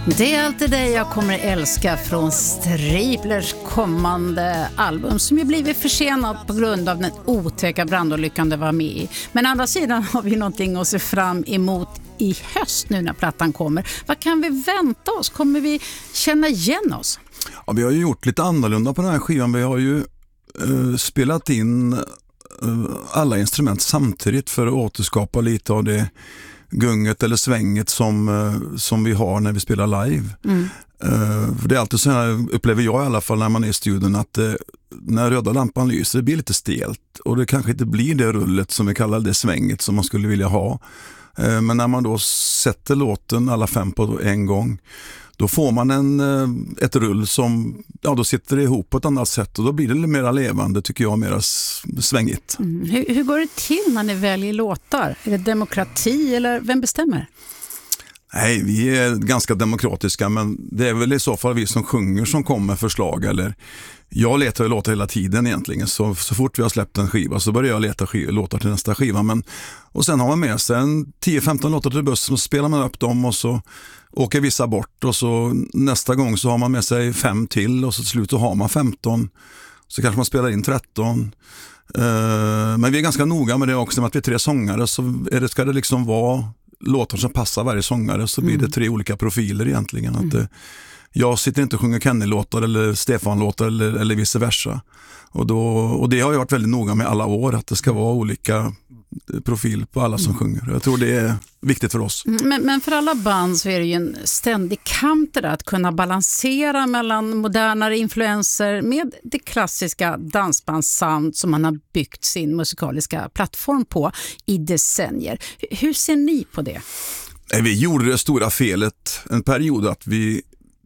Det är alltid det jag kommer älska från Striplers kommande album som ju blivit försenat på grund av den otäcka brandolyckan det var med i. Men andra sidan har vi någonting att se fram emot i höst nu när plattan kommer. Vad kan vi vänta oss? Kommer vi känna igen oss? Ja, vi har ju gjort lite annorlunda på den här skivan. Vi har ju spelat in alla instrument samtidigt för att återskapa lite av det gunget eller svänget som vi har när vi spelar live. För det är alltid så här, upplever jag i alla fall när man är i studion, att när röda lampan lyser det blir lite stelt och det kanske inte blir det rullet som vi kallar det svänget som man skulle vilja ha. Men när man då sätter låten alla 5 på en gång, då får man ett rull som, ja, då sitter det ihop på ett annat sätt och då blir det lite mer levande, tycker jag, mer svängigt. Hur går det till när ni väljer låtar? Är det demokrati eller vem bestämmer? Nej, vi är ganska demokratiska, men det är väl i så fall vi som sjunger som kommer med förslag. Eller jag letar ju låtar hela tiden egentligen, så fort vi har släppt en skiva så börjar jag leta låtar till nästa skiva. Och sen har man med sig 10-15 låtar till bussen och spelar man upp dem och så åker vissa bort och så nästa gång så har man med sig 5 till och så till slut så har man 15, så kanske man spelar in 13. Men vi är ganska noga med det också, med att vi är 3 sångare, så ska det liksom vara låtar som passar varje sångare, så blir det 3 olika profiler egentligen. Att jag sitter inte och sjunger Kenny-låtar eller Stefan-låtar eller vice versa. Och det har jag varit väldigt noga med alla år, att det ska vara olika profil på alla som sjunger. Jag tror det är viktigt för oss. Men för alla band så är det ju en ständig kamp där, att kunna balansera mellan modernare influenser med det klassiska dansbandssound som man har byggt sin musikaliska plattform på i decennier. Hur ser ni på det? Vi gjorde det stora felet en period att vi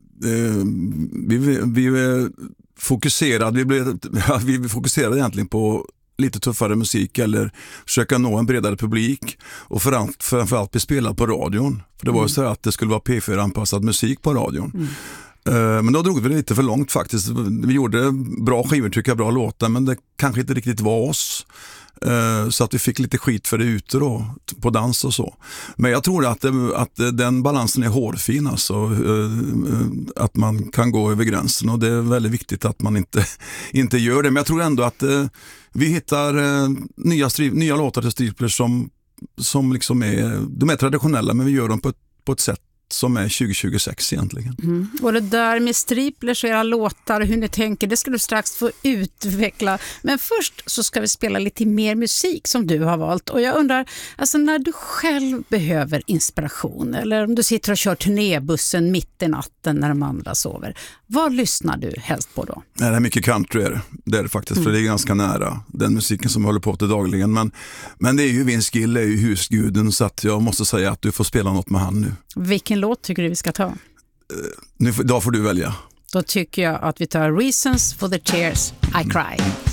fokuserade, vi fokuserade egentligen på lite tuffare musik eller försöka nå en bredare publik och framförallt bli spelad på radion. För det var ju så att det skulle vara P4-anpassad musik på radion. Men då drog vi det lite för långt faktiskt. Vi gjorde bra skivor, tycker jag, bra låtar, men det kanske inte riktigt var oss. Så att vi fick lite skit för det ute då, på dans och så. Men jag tror att den balansen är hårfin, alltså, att man kan gå över gränsen, och det är väldigt viktigt att man inte gör det. Men jag tror ändå att vi hittar nya låtar till Striplers som liksom de är traditionella, men vi gör dem på ett sätt som är 2026 egentligen. Och det där med Striplers och era låtar, hur ni tänker, det ska du strax få utveckla. Men först så ska vi spela lite mer musik som du har valt. Och jag undrar, alltså när du själv behöver inspiration, eller om du sitter och kör turnébussen mitt i natten när de andra sover, vad lyssnar du helst på då? Det är mycket country, det är det faktiskt, för det är ganska nära den musiken som jag håller på till dagligen. Men det är ju Vince Gill, är ju husguden, så att jag måste säga att du får spela något med han nu. Vilken låt tycker du vi ska ta? Då får du välja. Då tycker jag att vi tar Reasons for the Tears I Cry.